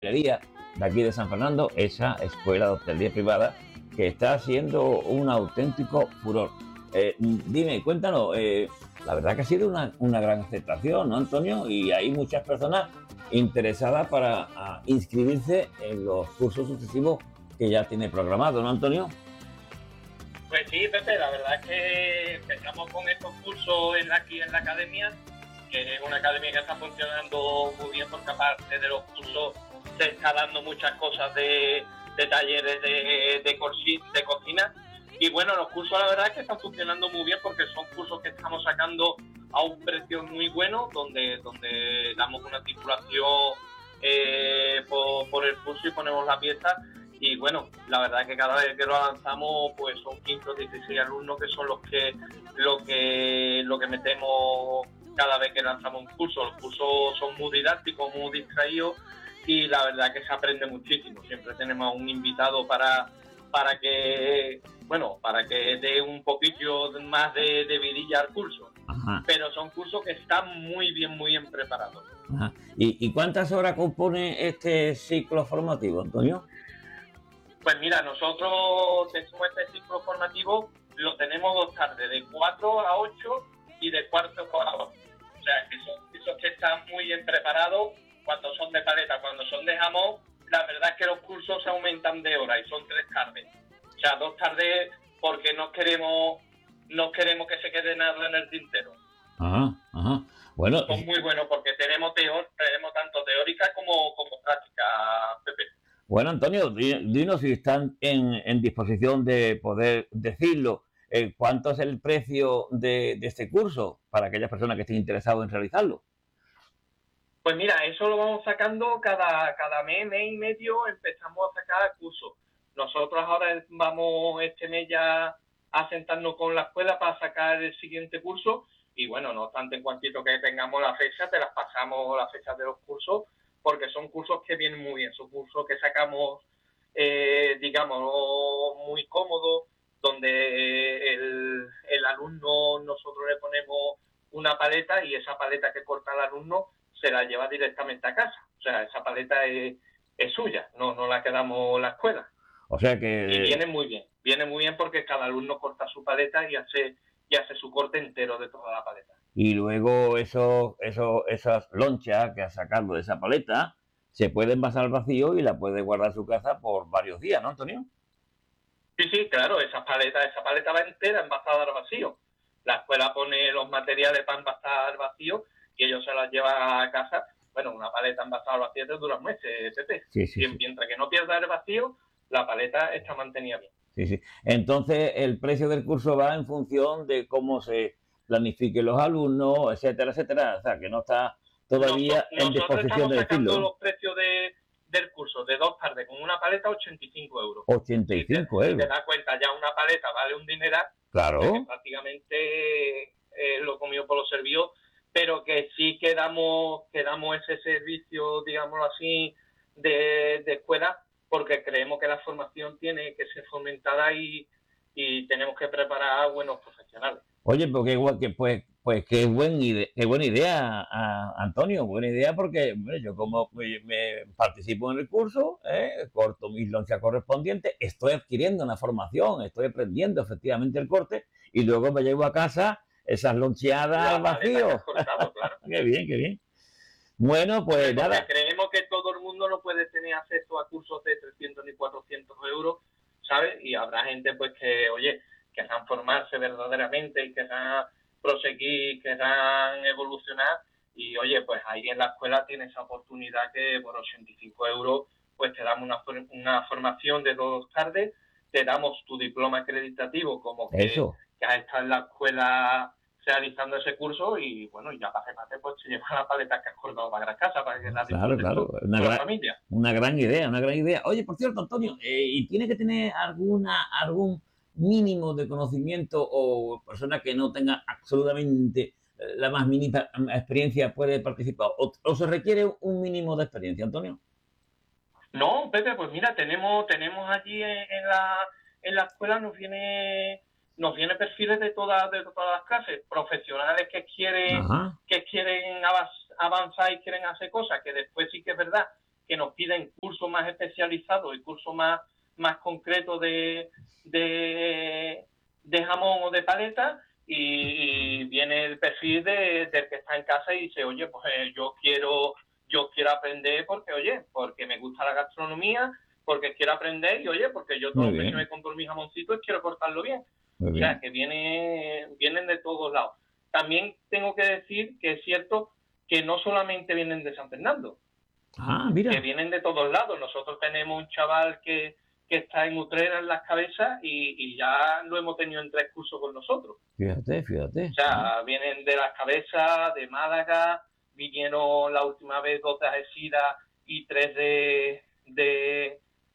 hostelería de aquí de San Fernando, esa escuela de hostelería privada que está siendo un auténtico furor. Dime, cuéntanos, la verdad que ha sido una gran aceptación, ¿no, Antonio? Y hay muchas personas interesadas para inscribirse en los cursos sucesivos que ya tiene programado, ¿no, Antonio? Pues sí, Pepe, la verdad es que empezamos con estos cursos aquí en la academia, que es una academia que está funcionando muy bien porque aparte de los cursos se está dando muchas cosas de talleres de cocina. Y bueno, los cursos la verdad es que están funcionando muy bien porque son cursos que estamos sacando a un precio muy bueno, donde damos una titulación por el curso y ponemos la pieza. Y bueno, la verdad es que cada vez que lo lanzamos, pues son 15 o 16 alumnos que son lo que metemos cada vez que lanzamos un curso. Los cursos son muy didácticos, muy distraídos y la verdad es que se aprende muchísimo. Siempre tenemos a un invitado para que dé un poquillo más de vidilla al curso. Ajá. Pero son cursos que están muy bien preparados. Ajá. ¿Y cuántas horas compone este ciclo formativo, Antonio? Pues mira, nosotros tenemos este ciclo formativo, lo tenemos 2 tardes, de 4 a 8 y de cuarto a 8. O sea, que son esos que están muy bien preparados cuando son de paleta, cuando son de jamón, la verdad es que los cursos se aumentan de hora y son 3 tardes. O sea, 2 tardes porque no queremos que se quede nada en el tintero. Ajá, ajá. Bueno, Son muy buenos porque tenemos tanto teórica como práctica, Pepe. bueno, Antonio, dinos si están en disposición de poder decirlo. ¿Cuánto es el precio de este curso para aquellas personas que estén interesadas en realizarlo? Pues mira, eso lo vamos sacando cada mes y medio, empezamos a sacar cursos. Nosotros ahora vamos este mes ya a sentarnos con la escuela para sacar el siguiente curso y bueno, no obstante, en cuantito que tengamos la fecha, te las pasamos las fechas de los cursos porque son cursos que vienen muy bien, son cursos que sacamos, digamos, muy cómodos, donde el alumno, nosotros le ponemos una paleta y esa paleta que corta el alumno se la lleva directamente a casa. O sea, esa paleta es suya, no la quedamos la escuela. O sea Y que... viene muy bien porque cada alumno corta su paleta y hace su corte entero de toda la paleta. Y luego esas lonchas que has sacado de esa paleta se pueden envasar al vacío y la puedes guardar en su casa por varios días, ¿no, Antonio? Sí, claro, esa paleta va entera envasada al vacío. La escuela pone los materiales para envasar al vacío y ellos se las llevan a casa. Bueno, una paleta envasada al vacío te dura meses, Pepe. Sí, sí, sí. Mientras que no pierda el vacío, la paleta está mantenida bien. Sí, sí. Entonces, el precio del curso va en función de cómo se planifiquen los alumnos, etcétera, etcétera. O sea, que no está todavía en Nosotros disposición estamos de sacando decirlo, ¿no? los precios del curso de 2 tardes con una paleta 85 euros. 85 Si te euros. das cuenta, ya una paleta vale un dineral, Claro. o sea que prácticamente lo comido por los servidos, pero que sí que damos ese servicio, digámoslo así, de escuela, porque creemos que la formación tiene que ser fomentada y tenemos que preparar a buenos profesionales. Oye, pues qué buena idea, Antonio, buena idea porque bueno, yo como me participo en el curso, corto mis lonchas correspondientes, estoy adquiriendo una formación, estoy aprendiendo efectivamente el corte y luego me llevo a casa esas loncheadas al vacío. Cortado, claro. Qué bien, qué bien. Bueno, pues porque nada. creemos que todo el mundo no puede tener acceso a cursos de 300 ni 400 euros, ¿sabes? Y habrá gente pues que, oye, querrán formarse verdaderamente y querrán proseguir, querrán evolucionar y, oye, pues ahí en la escuela tienes esa oportunidad que por 85 euros pues te damos una formación de 2 tardes, te damos tu diploma acreditativo como que has estado en la escuela realizando ese curso y bueno, ya para remate pues te llevas la paleta que has cortado para la casa para que la disfrutes con la familia. Una gran idea. Oye, por cierto, Antonio, ¿y tiene que tener algún mínimo de conocimiento o persona que no tenga absolutamente la más mínima experiencia puede participar? ¿O se requiere un mínimo de experiencia, Antonio? No, Pepe, pues mira, tenemos allí en la escuela nos viene perfiles de todas las clases, profesionales que quieren avanzar y quieren hacer cosas, que después sí que es verdad que nos piden cursos más especializados y cursos más concretos de jamón o de paleta, y viene el perfil del que está en casa y dice, oye, pues yo quiero aprender porque me gusta la gastronomía, porque quiero aprender y porque yo todo que me compro mis jamoncitos y quiero cortarlo bien. O sea, que vienen de todos lados. También tengo que decir que es cierto que no solamente vienen de San Fernando, que vienen de todos lados. Nosotros tenemos un chaval que está en Utrera, en Las Cabezas, y ya lo hemos tenido en 3 cursos con nosotros. Fíjate. O sea, vienen de Las Cabezas, de Málaga, vinieron la última vez 2 de Algeciras y 3 de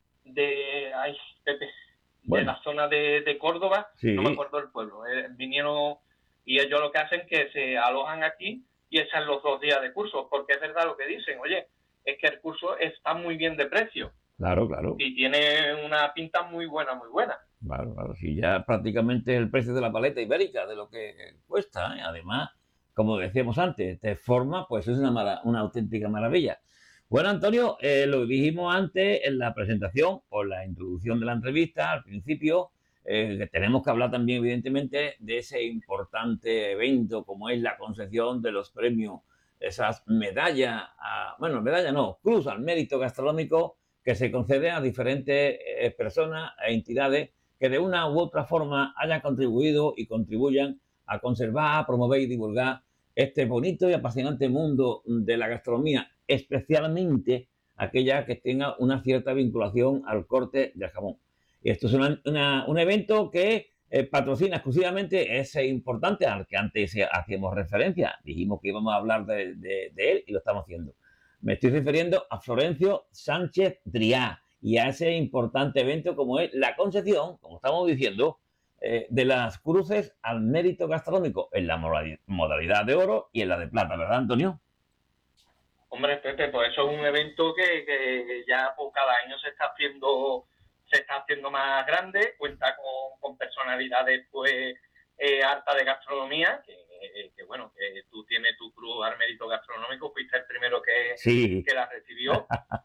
la zona de Córdoba, no me acuerdo del pueblo. Vinieron, y ellos lo que hacen es que se alojan aquí y echan los 2 días de curso, porque es verdad lo que dicen, oye, es que el curso está muy bien de precio. Claro. Y tiene una pinta muy buena. Claro. Si ya prácticamente el precio de la paleta ibérica, de lo que cuesta, ¿eh? Además, como decíamos antes, te forma, pues es una auténtica maravilla. Bueno, Antonio, lo dijimos antes en la presentación o la introducción de la entrevista, al principio, que tenemos que hablar también, evidentemente, de ese importante evento como es la concesión de los premios, esas medallas, cruz al mérito gastronómico, que se concede a diferentes personas e entidades que de una u otra forma hayan contribuido y contribuyan a conservar, promover y divulgar este bonito y apasionante mundo de la gastronomía, especialmente aquella que tenga una cierta vinculación al corte del jamón. Y esto es un evento que patrocina exclusivamente ese importante al que antes hacíamos referencia. Dijimos que íbamos a hablar de él y lo estamos haciendo. Me estoy refiriendo a Florencio Sánchez Drià y a ese importante evento como es la concesión, como estamos diciendo, de las cruces al mérito gastronómico en la modalidad de oro y en la de plata, ¿verdad, Antonio? Hombre, Pepe, pues eso es un evento que ya pues, cada año se está haciendo más grande, cuenta con personalidades pues harta de gastronomía, que tú tienes tu cruz al mérito gastronómico, fuiste el primero que la recibió.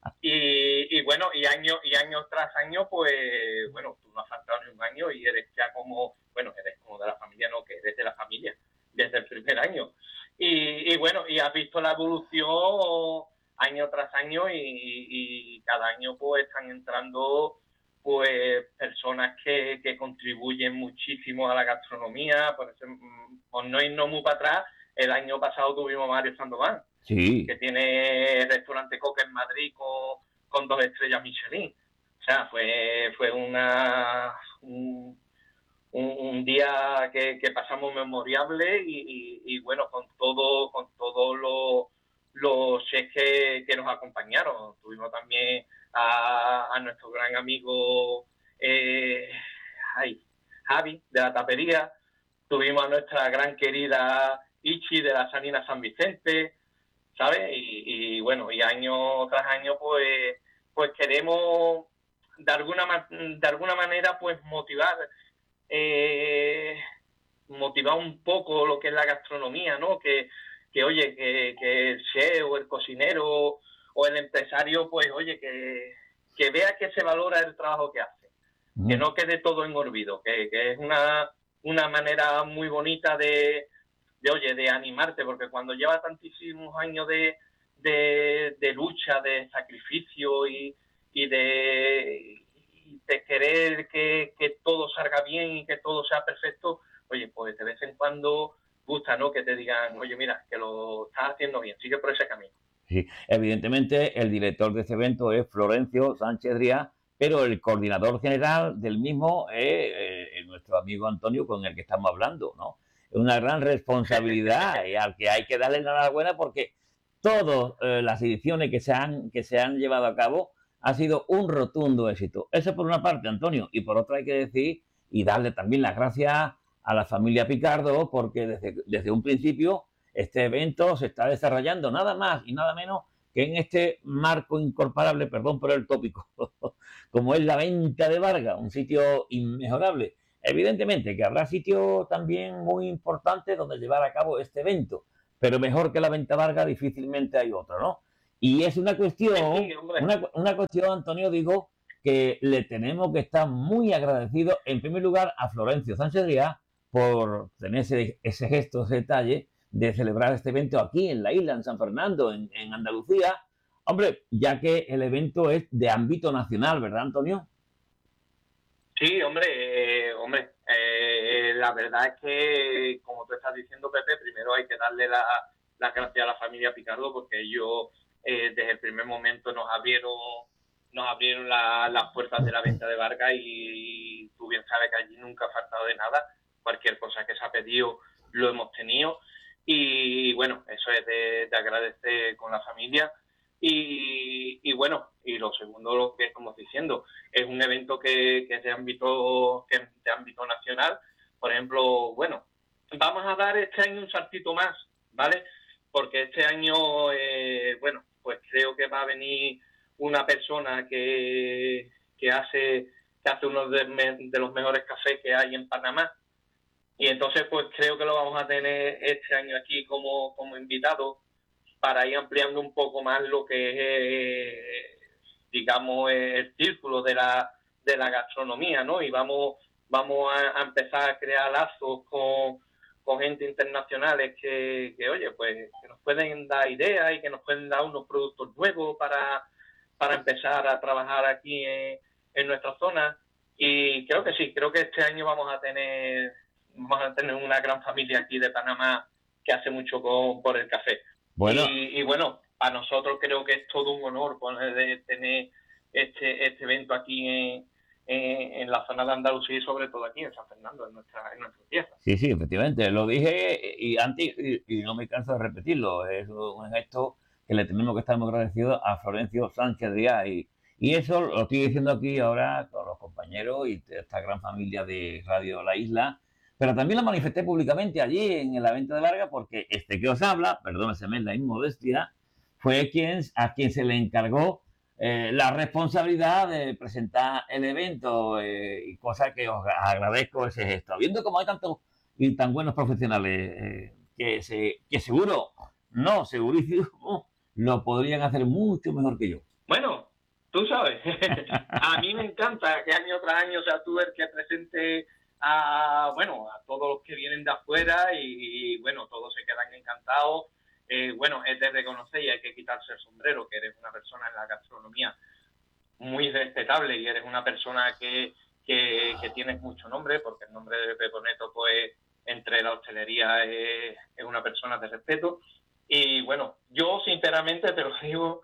y año tras año, pues tú no has faltado ni un año y eres ya como de la familia, no, que eres de la familia desde el primer año. Y has visto la evolución año tras año y cada año pues están entrando pues personas que contribuyen muchísimo a la gastronomía. Por no irnos muy para atrás, el año pasado tuvimos a Mario Sandoval, que tiene el restaurante Coque en Madrid con 2 estrellas Michelin. O sea, fue un día que pasamos memorable y con todos los chefs que nos acompañaron. Tuvimos también a nuestro gran amigo Javi de la tapería, tuvimos a nuestra gran querida Ichi de la Sanina San Vicente, ¿sabes? Y año tras año pues queremos de alguna manera pues motivar un poco lo que es la gastronomía, ¿no? Que el chef o el cocinero o el empresario, pues que vea que se valora el trabajo que hace, que no quede todo en olvido, que es una manera muy bonita de animarte, porque cuando lleva tantísimos años de lucha, de sacrificio y de querer que todo salga bien y que todo sea perfecto, pues de vez en cuando gusta, ¿no? Que te digan, mira, que lo estás haciendo bien, sigue por ese camino. Sí, evidentemente el director de este evento es Florencio Sánchez Drià, pero el coordinador general del mismo es nuestro amigo Antonio, con el que estamos hablando, ¿no? Es una gran responsabilidad y al que hay que darle la enhorabuena porque todas las ediciones que se han llevado a cabo ha sido un rotundo éxito. Eso por una parte, Antonio, y por otra hay que decir y darle también las gracias a la familia Picardo, porque desde un principio este evento se está desarrollando nada más y nada menos que en este marco incomparable, perdón por el tópico, como es la Venta de Vargas, un sitio inmejorable. Evidentemente que habrá sitios también muy importantes donde llevar a cabo este evento, pero mejor que la Venta Vargas difícilmente hay otro, ¿no? Y es una cuestión, Sí, hombre. una cuestión, Antonio, digo, que le tenemos que estar muy agradecidos, en primer lugar, a Florencio Sánchez Drià por tener ese gesto, ese detalle de celebrar este evento aquí en la isla, en San Fernando, en Andalucía. Hombre, ya que el evento es de ámbito nacional, ¿verdad, Antonio? Sí, hombre, la verdad es que, como tú estás diciendo, Pepe, primero hay que darle la gracias a la familia Picardo porque ellos desde el primer momento nos abrieron las puertas de la venta de Vargas y tú bien sabes que allí nunca ha faltado de nada. Cualquier cosa que se ha pedido lo hemos tenido y bueno, eso es de agradecer con la familia. Y bueno, y lo segundo, lo que estamos diciendo, es un evento que es de ámbito nacional. Por ejemplo, bueno, vamos a dar este año un saltito más, ¿vale? Porque este año, bueno, pues creo que va a venir una persona que hace uno de los mejores cafés que hay en Panamá. Y entonces, pues creo que lo vamos a tener este año aquí como invitado para ir ampliando un poco más lo que es, digamos, el círculo de la gastronomía, ¿no? Y vamos a empezar a crear lazos con gente internacionales oye, pues que nos pueden dar ideas y que nos pueden dar unos productos nuevos para empezar a trabajar aquí en nuestra zona. Y creo que sí, creo que este año vamos a tener una gran familia aquí de Panamá que hace mucho por el café. Bueno, Y bueno, para nosotros creo que es todo un honor poder tener este evento aquí en la zona de Andalucía y sobre todo aquí en San Fernando, en nuestra tierra. sí, sí, efectivamente, lo dije y antes y no me canso de repetirlo, es un gesto que le tenemos que estar muy agradecidos a Florencio Sánchez Díaz y eso lo estoy diciendo aquí ahora con los compañeros y esta gran familia de Radio La Isla, pero también lo manifesté públicamente allí en el evento de Vargas porque este que os habla, perdóneme la inmodestia, fue a quien se le encargó la responsabilidad de presentar el evento y cosa que os agradezco ese gesto. Viendo como hay tantos y tan buenos profesionales que seguro, no, segurísimo, lo podrían hacer mucho mejor que yo. Bueno, tú sabes, a mí me encanta que año tras año sea tú el que presente a todos los que vienen de afuera y bueno, todos se quedan encantados. Bueno, es de reconocer y hay que quitarse el sombrero, que eres una persona en la gastronomía muy respetable y eres una persona que tienes mucho nombre, porque el nombre de Pepe Neto, pues, entre la hostelería es una persona de respeto. Y bueno, yo sinceramente te lo digo,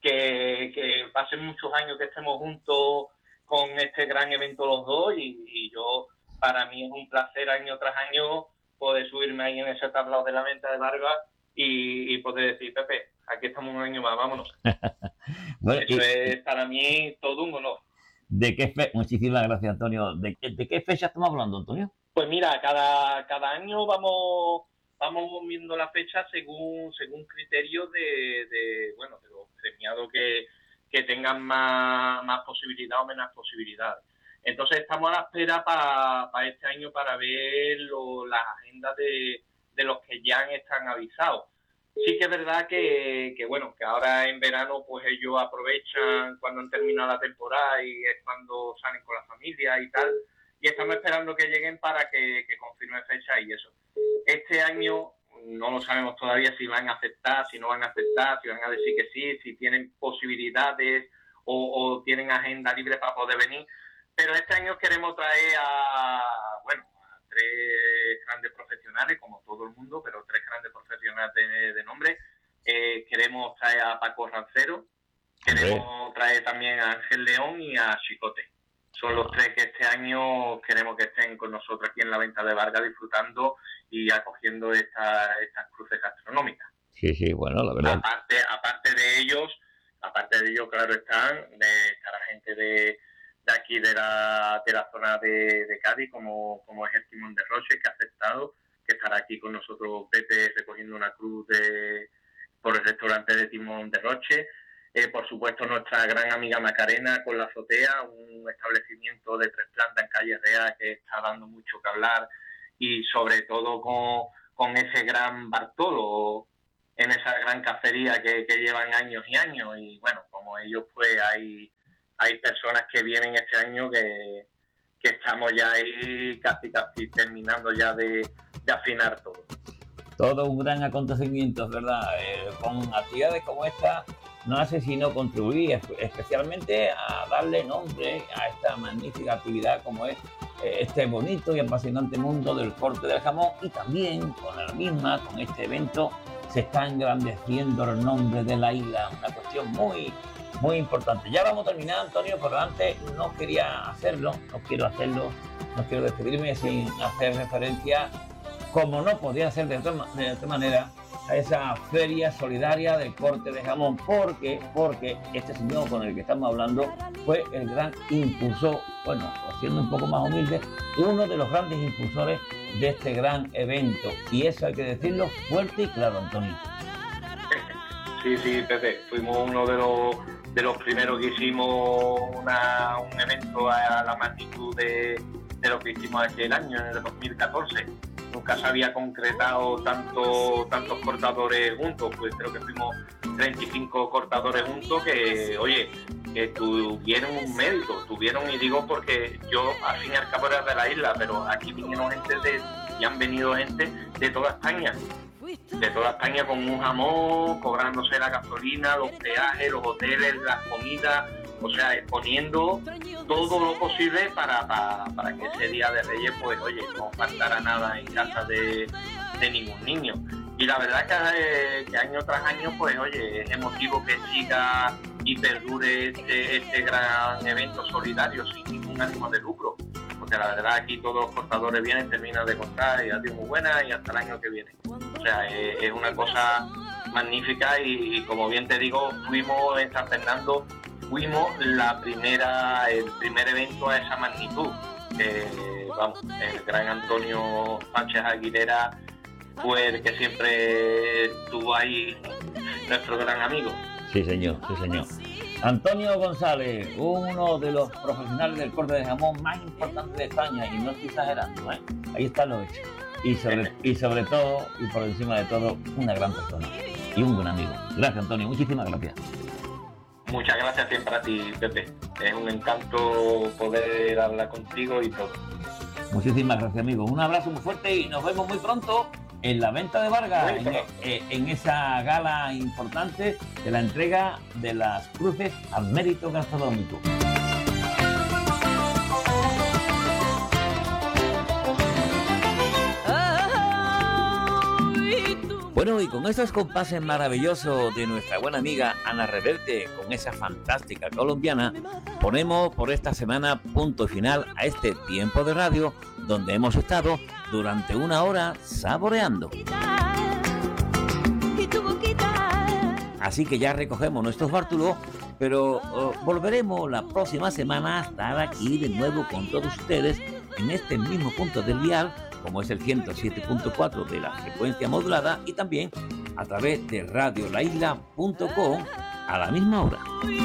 que pasen muchos años que estemos juntos con este gran evento los dos y yo, para mí es un placer año tras año poder subirme ahí en ese tablao de la venta de Vargas y poder decir, Pepe, aquí estamos un año más, vámonos. Bueno, Eso es para mí todo un honor. Muchísimas gracias, Antonio. ¿De qué fecha estamos hablando, Antonio? Pues mira, cada año vamos viendo la fecha según criterio bueno, de los premiados que tengan más posibilidad o menos posibilidad. Entonces estamos a la espera para este año para ver las agendas de los que ya están avisados. Sí que es verdad bueno, que ahora en verano pues ellos aprovechan cuando han terminado la temporada y es cuando salen con la familia y tal, y estamos esperando que lleguen para que confirmen fecha y eso. Este año no lo sabemos todavía si van a aceptar, si no van a aceptar, si van a decir que sí, si tienen posibilidades o tienen agenda libre para poder venir, pero este año queremos traer a tres grandes profesionales, como todo el mundo, pero tres grandes profesionales de nombre. Queremos traer a Paco Rancero, queremos traer también a Ángel León y a Chicote. Son los tres que este año queremos que estén con nosotros aquí en la venta de Vargas disfrutando y acogiendo estas cruces gastronómicas. Sí, sí, bueno, la verdad. Aparte de ellos, claro, estará gente de aquí de la zona de Cádiz, como es el Timón de Roche, que ha aceptado, que estará aquí con nosotros Pepe recogiendo una cruz por el restaurante de Timón de Roche. Por supuesto, nuestra gran amiga Macarena con La Azotea, un establecimiento de 3 plantas en Calle Real que está dando mucho que hablar y sobre todo con ese gran Bartolo, en esa gran cacería que llevan años y años. Y bueno, como ellos, pues hay personas que vienen este año que estamos ya ahí casi terminando ya de afinar todo. Todo un gran acontecimiento, es verdad. Con actividades como esta no hace sino contribuir especialmente a darle nombre a esta magnífica actividad como es este bonito y apasionante mundo del corte del jamón, y también con este evento se está engrandeciendo el nombre de la isla, una cuestión muy importante. Ya vamos a terminar, Antonio, pero antes no quiero despedirme sin hacer referencia, como no podía ser de otra manera, a esa feria solidaria del corte de jamón, porque este señor con el que estamos hablando fue el gran impulsor, bueno, siendo un poco más humilde, uno de los grandes impulsores de este gran evento, y eso hay que decirlo fuerte y claro, Antonio. Sí, Pepe, fuimos uno de los primeros que hicimos un evento a la magnitud de lo que hicimos aquel año, en el 2014. Nunca se había concretado tantos cortadores juntos, pues creo que fuimos 35 cortadores juntos que tuvieron un mérito, y digo porque yo al fin y al cabo era de la isla, pero aquí vinieron y han venido gente de toda España con un jamón, cobrándose la gasolina, los peajes, los hoteles, las comidas, o sea, poniendo todo lo posible para que ese día de Reyes, pues oye, no faltara nada en casa de ningún niño. Y la verdad que año tras año, pues oye, es emotivo que siga y perdure este gran evento solidario sin ningún ánimo de lucro, porque la verdad aquí todos los cortadores vienen, terminan de cortar y adiós, muy buena, y hasta el año que viene. O sea, es una cosa magnífica, y como bien te digo, fuimos en San Fernando, el primer evento a esa magnitud. El gran Antonio Sánchez Aguilera fue el que siempre estuvo ahí, nuestro gran amigo. Sí, señor. Antonio González, uno de los profesionales del corte de jamón más importantes de España, y no estoy exagerando, ahí están los hechos. Y sobre todo, y por encima de todo, una gran persona y un buen amigo. Gracias, Antonio, muchísimas gracias. Muchas gracias siempre a ti, Pepe. Es un encanto poder hablar contigo y todo. Muchísimas gracias, amigo. Un abrazo muy fuerte y nos vemos muy pronto en la venta de Vargas, en esa gala importante de la entrega de las cruces al mérito gastronómico. Bueno, y con esos compases maravillosos de nuestra buena amiga Ana Reverte, con esa fantástica colombiana, ponemos por esta semana punto final a este tiempo de radio donde hemos estado durante una hora saboreando. Así que ya recogemos nuestros bártulos, pero volveremos la próxima semana a estar aquí de nuevo con todos ustedes en este mismo punto del dial, como es el 107.4 de la frecuencia modulada, y también a través de radiolaisla.com a la misma hora.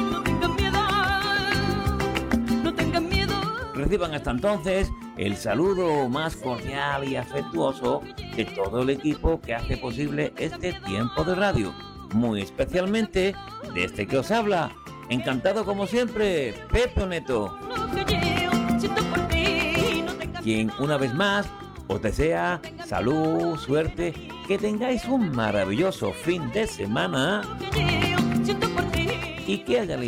Reciban hasta entonces el saludo más cordial y afectuoso de todo el equipo que hace posible este tiempo de radio, muy especialmente de este que os habla, encantado como siempre, Pepe Neto, quien una vez más os desea salud, suerte, que tengáis un maravilloso fin de semana y que haya